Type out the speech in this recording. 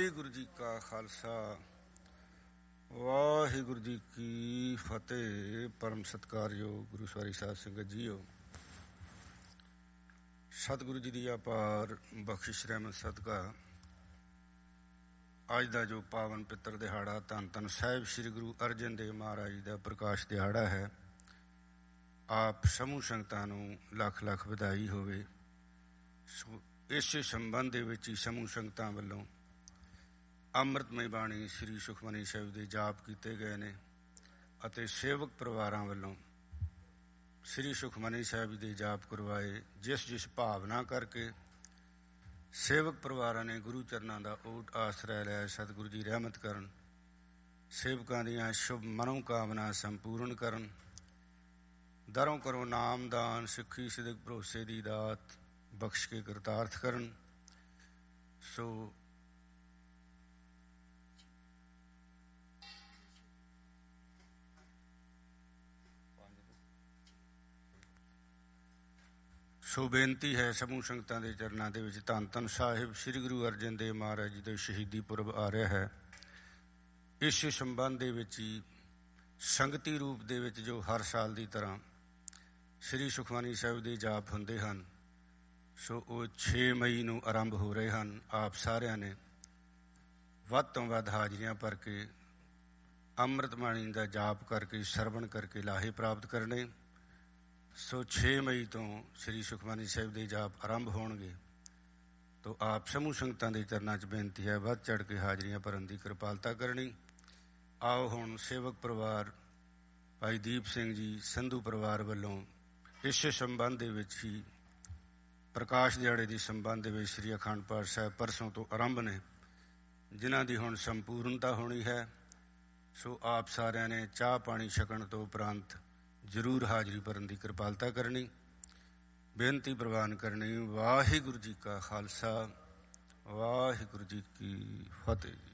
ਵਾਹਿਗੁਰੂ ਜੀ ਕਾ ਖਾਲਸਾ ਵਾਹਿਗੁਰੂ ਜੀ ਕੀ ਫਤਿਹ। ਪਰਮ ਸਤਿਕਾਰਯੋਗ ਗੁਰੂ ਸਵਾਰੀ ਸਾਧ ਸੰਗਤ ਜੀਓ, ਸਤਿਗੁਰੂ ਜੀ ਦੀ ਅਪਾਰ ਬਖਸ਼ਿਸ਼ ਰਹਿਮਤ ਸਦਕਾ ਅੱਜ ਦਾ ਜੋ ਪਾਵਨ ਪਿੱਤਰ ਦਿਹਾੜਾ ਧੰਨ ਧੰਨ ਸਾਹਿਬ ਸ੍ਰੀ ਗੁਰੂ ਅਰਜਨ ਦੇਵ ਮਹਾਰਾਜ ਦਾ ਪ੍ਰਕਾਸ਼ ਦਿਹਾੜਾ ਹੈ। ਆਪ ਸਮੂਹ ਸੰਗਤਾਂ ਨੂੰ ਲੱਖ ਲੱਖ ਵਧਾਈ ਹੋਵੇ। ਇਸੇ ਸੰਬੰਧ ਦੇ ਵਿੱਚ ਹੀ ਸਮੂਹ ਸੰਗਤਾਂ ਵੱਲੋਂ ਅੰਮ੍ਰਿਤਮਈ ਬਾਣੀ ਸ੍ਰੀ ਸੁਖਮਨੀ ਸਾਹਿਬ ਦੇ ਜਾਪ ਕੀਤੇ ਗਏ ਨੇ ਅਤੇ ਸੇਵਕ ਪਰਿਵਾਰਾਂ ਵੱਲੋਂ ਸ੍ਰੀ ਸੁਖਮਨੀ ਸਾਹਿਬ ਦੇ ਜਾਪ ਕਰਵਾਏ। ਜਿਸ ਭਾਵਨਾ ਕਰਕੇ ਸੇਵਕ ਪਰਿਵਾਰਾਂ ਨੇ ਗੁਰੂ ਚਰਨਾਂ ਦਾ ਓਟ ਆਸਰਾ ਲਿਆ, ਸਤਿਗੁਰੂ ਜੀ ਰਹਿਮਤ ਕਰਨ, ਸੇਵਕਾਂ ਦੀਆਂ ਸ਼ੁਭ ਮਨੋਕਾਮਨਾ ਸੰਪੂਰਨ ਕਰਨ, ਦਰੋਂ ਕਰੋ ਨਾਮਦਾਨ, ਸਿੱਖੀ ਸਿਦਕ ਭਰੋਸੇ ਦੀ ਦਾਤ ਬਖਸ਼ ਕੇ ਕਰਤਾਰਥ ਕਰਨ। ਸੋ ਬੇਨਤੀ ਹੈ ਸਮੂਹ ਸੰਗਤਾਂ ਦੇ ਚਰਨਾਂ ਦੇ ਵਿੱਚ, ਧੰਨ ਧੰਨ ਸਾਹਿਬ ਸ੍ਰੀ ਗੁਰੂ ਅਰਜਨ ਦੇਵ ਮਹਾਰਾਜ ਜੀ ਦਾ ਸ਼ਹੀਦੀ ਪੁਰਬ ਆ ਰਿਹਾ ਹੈ। ਇਸ ਸੰਬੰਧ ਦੇ ਵਿੱਚ ਹੀ ਸੰਗਤੀ ਰੂਪ ਦੇ ਵਿੱਚ ਜੋ ਹਰ ਸਾਲ ਦੀ ਤਰ੍ਹਾਂ ਸ੍ਰੀ ਸੁਖਮਨੀ ਸਾਹਿਬ ਦੇ ਜਾਪ ਹੁੰਦੇ ਹਨ, ਸੋ ਉਹ 6 ਮਈ ਨੂੰ ਆਰੰਭ ਹੋ ਰਹੇ ਹਨ। ਆਪ ਸਾਰਿਆਂ ਨੇ ਵੱਧ ਤੋਂ ਵੱਧ ਹਾਜ਼ਰੀਆਂ ਭਰ ਕੇ ਅੰਮ੍ਰਿਤ ਬਾਣੀ ਦਾ ਜਾਪ ਕਰਕੇ ਸਰਵਣ ਕਰਕੇ ਲਾਹੇ ਪ੍ਰਾਪਤ ਕਰਨੇ। ਸੋ 6 ਮਈ ਤੋਂ ਸ੍ਰੀ ਸੁਖਮਨੀ ਸਾਹਿਬ ਦੇ ਜਾਪ ਆਰੰਭ ਹੋਣਗੇ। ਤੋ ਆਪ ਸਮੂਹ ਸੰਗਤਾਂ ਦੇ ਚਰਨਾਂ 'ਚ ਬੇਨਤੀ ਹੈ ਵੱਧ ਚੜ੍ਹ ਕੇ ਹਾਜ਼ਰੀਆਂ ਭਰਨ ਦੀ ਕਿਰਪਾਲਤਾ ਕਰਨੀ। ਆਓ ਹੁਣ ਸੇਵਕ ਪਰਿਵਾਰ ਭਾਈ ਦੀਪ ਸਿੰਘ ਜੀ ਸੰਧੂ ਪਰਿਵਾਰ ਵੱਲੋਂ ਇਸੇ ਸੰਬੰਧ ਦੇ ਵਿੱਚ ਹੀ ਪ੍ਰਕਾਸ਼ ਦਿਹਾੜੇ ਦੀ ਸੰਬੰਧ ਦੇ ਵਿੱਚ ਸ੍ਰੀ ਅਖੰਡ ਪਾਠ ਸਾਹਿਬ ਪਰਸੋਂ ਤੋਂ ਆਰੰਭ ਨੇ, ਜਿਨ੍ਹਾਂ ਦੀ ਹੁਣ ਸੰਪੂਰਨਤਾ ਹੋਣੀ ਹੈ। ਸੋ ਆਪ ਸਾਰਿਆਂ ਨੇ ਚਾਹ ਪਾਣੀ ਛਕਣ ਤੋਂ ਉਪਰੰਤ ਜ਼ਰੂਰ ਹਾਜ਼ਰੀ ਭਰਨ ਦੀ ਕਿਰਪਾਲਤਾ ਕਰਨੀ, ਬੇਨਤੀ ਪ੍ਰਵਾਨ ਕਰਨੀ। ਵਾਹਿਗੁਰੂ ਜੀ ਕਾ ਖਾਲਸਾ ਵਾਹਿਗੁਰੂ ਜੀ ਕੀ ਫਤਿਹ।